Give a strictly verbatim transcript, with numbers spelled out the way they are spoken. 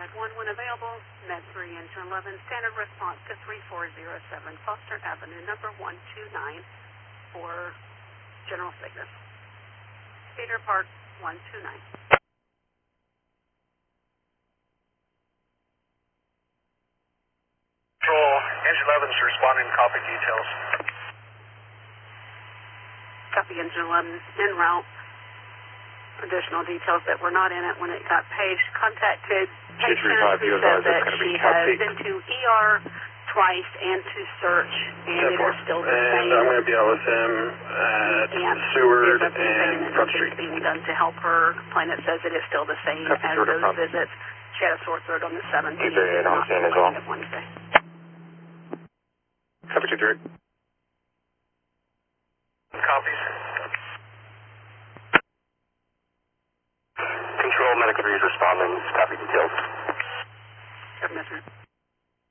five one when available. Med three, engine eleven, standard response to three four zero seven Foster Avenue, number one two nine for general sickness. Cedar Park, one two nine. Control, engine eleven is responding, copy details. Copy engine eleven, en route. Additional details that were not in it when it got paged. Contacted patient who said that she has been to E R twice and to search, and it is still the same. And I'm going to be out with him at and Seward and and Front Street. being done to help her. Complainant says it is still the same Copy, as Seward those front. visits. She had a sore throat on the seventeenth. He's very on scene as well. Wednesday. Copy two three. Copies. Control, medical three is responding, copy details. Copy, Mister